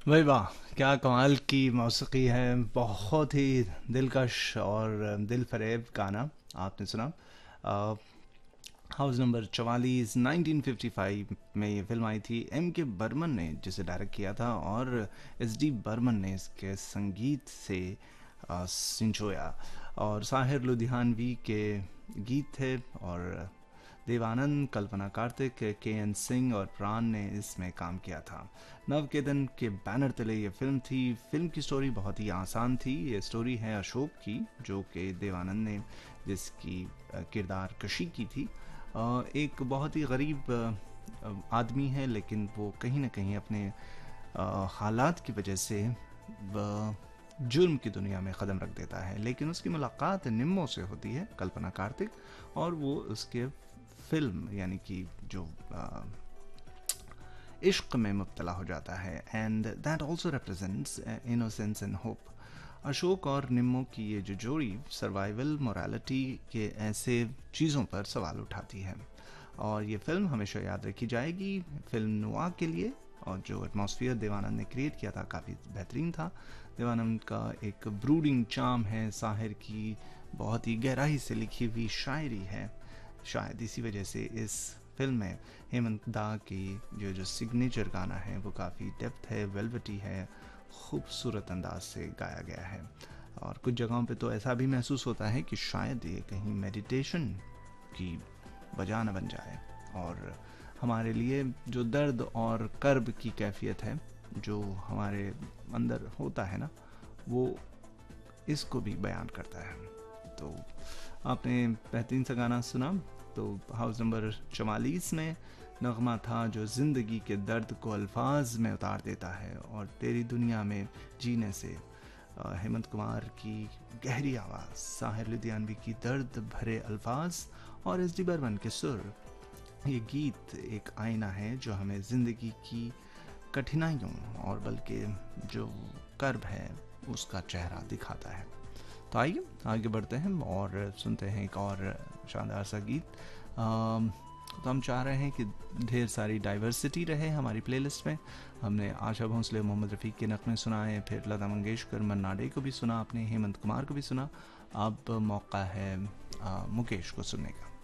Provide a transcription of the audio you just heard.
भाई वाह, क्या कमाल की मौसीकी है। बहुत ही दिलकश और दिल फरेब गाना आपने सुना। हाउस नंबर 44 1955 में ये फिल्म आई थी। एम के बर्मन ने जिसे डायरेक्ट किया था और एस डी बर्मन ने इसके संगीत से सिंचोया। और साहिर लुधियानवी के गीत थे और देवानंद, कल्पना कार्तिक, के एन सिंह और प्राण ने इसमें काम किया था। नवकेतन के बैनर तले ये फिल्म थी। फिल्म की स्टोरी बहुत ही आसान थी। ये स्टोरी है अशोक की, जो कि देवानंद ने जिसकी किरदार कशी की थी। एक बहुत ही गरीब आदमी है, लेकिन वो कहीं ना कहीं अपने हालात की वजह से जुर्म की दुनिया में कदम रख देता है। लेकिन उसकी मुलाकात निम्मो से होती है, कल्पना कार्तिक, और वो उसके फिल्म यानी कि जो इश्क में मुब्तला हो जाता है। And that also represents innocence and hope. Ashok और निम्मो की ये जो जोड़ी सर्वाइवल, मोरालिटी के ऐसे चीज़ों पर सवाल उठाती है। और ये फिल्म हमेशा याद रखी जाएगी फिल्म नुआ के लिए। और जो एटमॉस्फेयर देवानंद ने क्रिएट किया था काफ़ी बेहतरीन था। देवानंद का एक ब्रूडिंग चार्म है, साहिर की बहुत ही गहराई से लिखी हुई शायरी है। शायद इसी वजह से इस फिल्म में हेमंत दा की जो सिग्नेचर गाना है वो काफ़ी डेप्थ है, वेलवेटी है, खूबसूरत अंदाज से गाया गया है। और कुछ जगहों पे तो ऐसा भी महसूस होता है कि शायद ये कहीं मेडिटेशन की वजह न बन जाए और हमारे लिए जो दर्द और कर्ब की कैफियत है जो हमारे अंदर होता है ना, वो इसको भी बयान करता है। तो आपने बेहतरीन सा गाना सुना। तो हाउस नंबर 44 में नगमा था जो ज़िंदगी के दर्द को अल्फाज में उतार देता है। और तेरी दुनिया में जीने से हेमंत कुमार की गहरी आवाज़, साहिर लुधियानवी की दर्द भरे अल्फाज और एस डी बर्मन के सुर। ये गीत एक आईना है जो हमें ज़िंदगी की कठिनाइयों और बल्कि जो कर्ब है उसका चेहरा दिखाता है। तो आइए आगे बढ़ते हैं और सुनते हैं एक और शानदार सा गीत। तो हम चाह रहे हैं कि ढेर सारी डाइवर्सिटी रहे हमारी प्लेलिस्ट में। हमने आशा भोंसले, मोहम्मद रफ़ीक के नग़मे सुनाए, फिर लता मंगेशकर, मन्ना डे को भी सुना आपने, हेमंत कुमार को भी सुना। अब मौका है मुकेश को सुनने का।